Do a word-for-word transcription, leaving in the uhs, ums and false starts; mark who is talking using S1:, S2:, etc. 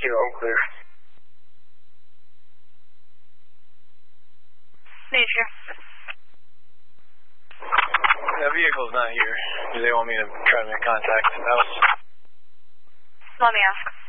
S1: Kilo, I'm clear.
S2: Nature.
S3: That vehicle's not here. Do they want me to try to make contact? That was...
S2: Let me ask.